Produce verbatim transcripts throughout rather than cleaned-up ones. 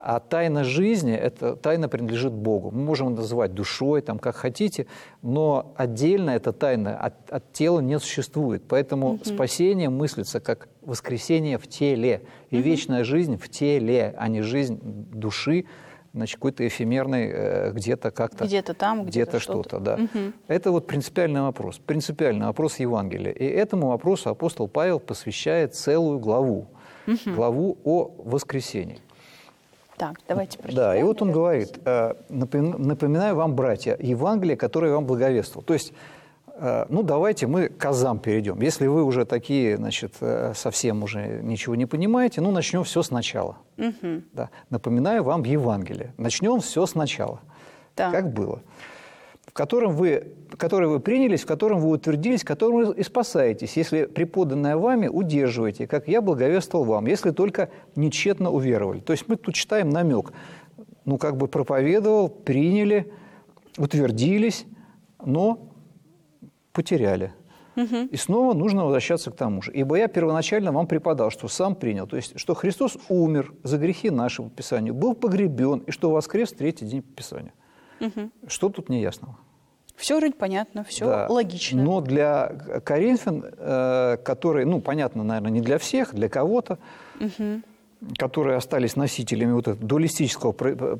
А тайна жизни, эта тайна принадлежит Богу. Мы можем это называть душой, там, как хотите, но отдельно эта тайна от, от тела не существует. Поэтому угу. спасение мыслится как воскресение в теле. И угу. вечная жизнь в теле, а не жизнь души, значит, какой-то эфемерный где-то как-то. Где-то там, где-то, где-то что-то. что-то да. Угу. Это вот принципиальный вопрос. Принципиальный вопрос Евангелия. И этому вопросу апостол Павел посвящает целую главу. Угу. Главу о воскресении. Так, давайте прочитаем. Да, и вот он говорит, напоминаю вам, братья, Евангелие, которое я вам благовествовал. То есть, ну, давайте мы к азам перейдем. Если вы уже такие, значит, совсем уже ничего не понимаете, ну, начнем все сначала. Угу. Да. Напоминаю вам Евангелие. Начнем все сначала. Да. Как было. В котором вы, которое вы принялись, в котором вы утвердились, в котором вы и спасаетесь, если преподанное вами удерживаете, как я благовествовал вам, если только нечетно уверовали. То есть мы тут читаем намек. Ну, как бы проповедовал, приняли, утвердились, но потеряли. Угу. И снова нужно возвращаться к тому же. Ибо я первоначально вам преподал, что сам принял, то есть, что Христос умер за грехи нашего по Писанию, был погребен, и что воскрес в третий день по Писанию. Угу. Что тут неясного? Все вроде понятно, все да. логично. Но для коринфян, э, которые, ну, понятно, наверное, не для всех, для кого-то, угу. которые остались носителями вот этого дуалистического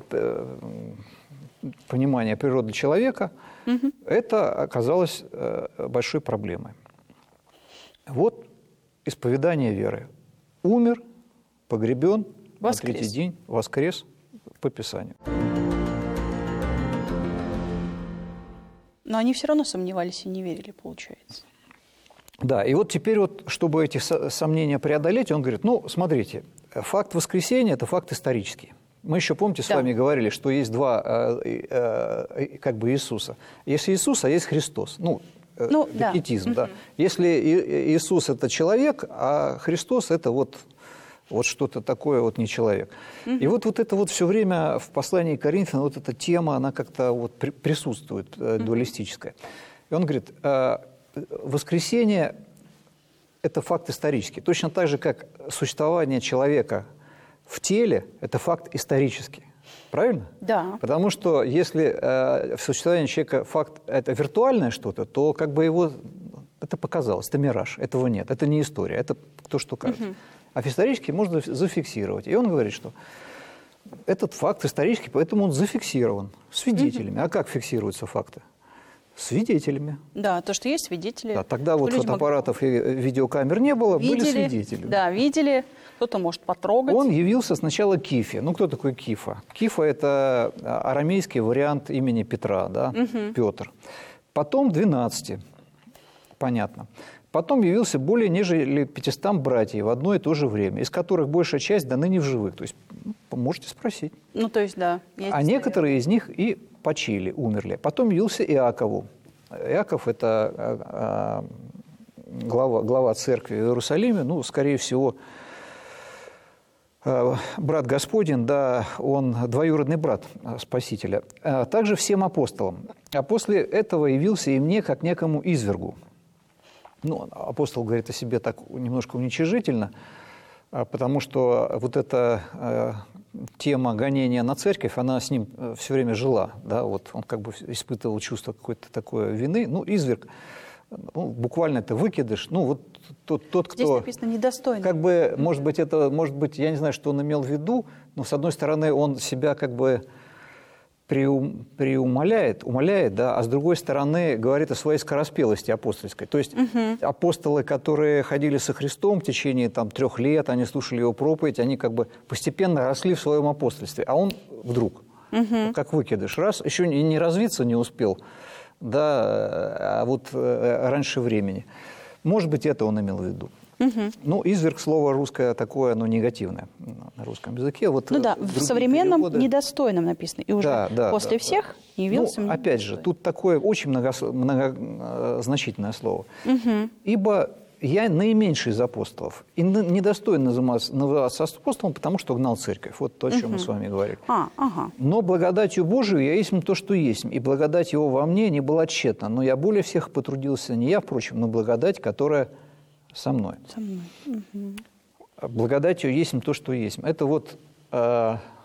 понимания природы человека, угу. это оказалось э, большой проблемой. Вот исповедание веры. Умер, погребен, воскрес. На третий день воскрес по Писанию. Но они все равно сомневались и не верили, получается. Да, и вот теперь, вот, чтобы эти сомнения преодолеть, он говорит, ну, смотрите, факт воскресения – это факт исторический. Мы еще, помните, с да. вами говорили, что есть два э, э, как бы Иисуса. Есть Иисус, а есть Христос. Ну, ну докетизм, да. да. Если Иисус – это человек, а Христос – это вот… Вот что-то такое, вот не человек. Mm-hmm. И вот, вот это вот все время в послании к Коринфянам, вот эта тема, она как-то вот при, присутствует, э, дуалистическая. И он говорит, э, воскресение – это факт исторический. Точно так же, как существование человека в теле – это факт исторический. Правильно? Да. Потому что если э, в существовании человека факт – это виртуальное что-то, то как бы его… Это показалось, это мираж, этого нет, это не история, это то, что кажется. Mm-hmm. А исторически можно зафиксировать. И он говорит, что этот факт исторический, поэтому он зафиксирован свидетелями. Mm-hmm. А как фиксируются факты? Свидетелями. Да, то, что есть свидетели. Да, тогда вот фотоаппаратов могли... и видеокамер не было, видели, были свидетели. Да, видели, кто-то может потрогать. Он явился сначала Кифе. Ну, кто такой Кифа? Кифа – это арамейский вариант имени Петра, да, mm-hmm. Петр. Потом двенадцати, понятно. Потом явился более нежели пятистам братьев в одно и то же время, из которых большая часть до ныне в живых. То есть, можете спросить. Ну, то есть, да. А некоторые из них и почили, умерли. Потом явился Иакову. Иаков – это глава, глава церкви в Иерусалиме. Ну, скорее всего, брат Господень, да, он двоюродный брат Спасителя. Также всем апостолам. А после этого явился и мне, как некому извергу. Ну, апостол говорит о себе так немножко уничижительно, потому что вот эта э, тема гонения на церковь, она с ним все время жила, да, вот он как бы испытывал чувство какой-то такой вины. Ну, изверг, ну, буквально это выкидыш, ну, вот тот, тот кто… Здесь написано «недостойный». Как бы, может быть, это, может быть, я не знаю, что он имел в виду, но, с одной стороны, он себя как бы… Приум, приумаляет, умаляет, да, а с другой стороны говорит о своей скороспелости апостольской. То есть угу. апостолы, которые ходили со Христом в течение там, трех лет, они слушали его проповедь, они как бы постепенно росли в своем апостольстве, а он вдруг, угу. как выкидыш, раз, еще не, не развиться не успел, да, а вот раньше времени. Может быть, это он имел в виду. Угу. Ну, изверг слово русское такое, оно негативное на русском языке. Вот ну да, в современном переводы... недостойном написано. И уже да, да, после да, всех да. явился... Ну, опять же, тут такое очень много, многозначительное слово. Угу. Ибо я наименьший из апостолов. И недостоин называться апостолом, потому что гнал церковь. Вот то, о чем угу. мы с вами говорили. А, ага. Но благодатью Божию я есть то, что есть. И благодать его во мне не была тщетна. Но я более всех потрудился, не я, впрочем, но благодать, которая... Со мной. Со мной. Угу. Благодатью есть то, что есть. Это вот э,